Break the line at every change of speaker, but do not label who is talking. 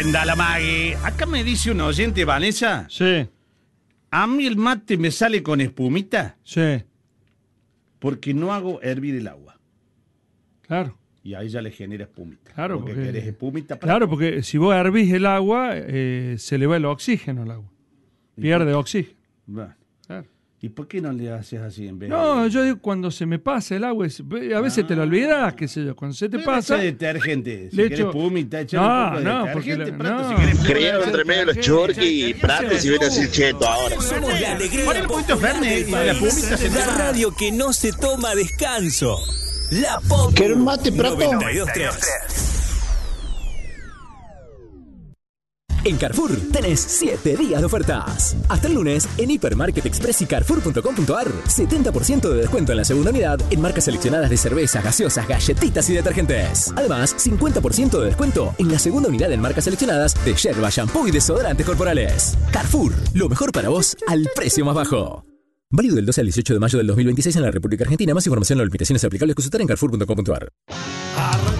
entienda la Maggie. Acá me dice un oyente, Vanessa.
Sí.
A mí el mate me sale con espumita
Sí.
porque no hago hervir el agua.
Claro.
Y ahí ya le genera espumita.
Claro,
porque
porque-
querés espumita para...
Claro, porque si vos hervís el agua, se le va el oxígeno al agua. Pierde oxígeno.
Bueno.
Claro.
¿Y por qué no le haces así en vez
No,
de...?
yo digo cuando se me pasa el agua, a veces te lo olvidas, qué sé yo, cuando se te
Pero
pasa...
echa detergente. Si
le
querés
echo-
espumita, echa
No,
un poco de
no,
detergente,
porque
Prato,
no.
si querés
Criado entre medio de los chorquis y pratos y viene a decir cheto ahora.
Somos la alegría
Ponle un poquito de Fernet y la espumita se
la
toma.
radio que no se toma descanso. La Pop.
¿Quieres un mate, Prato?
92.3. En Carrefour tenés 7 días de ofertas. Hasta el lunes, en Hipermarket Express y Carrefour.com.ar, 70% de descuento en la segunda unidad en marcas seleccionadas de cervezas, gaseosas, galletitas y detergentes. Además, 50% de descuento en la segunda unidad en marcas seleccionadas de yerba, shampoo y desodorantes corporales. Carrefour, lo mejor para vos al precio más bajo. Válido del 12 al 18 de mayo del 2026 en la República Argentina. Más información o limitaciones aplicables consultar en Carrefour.com.ar.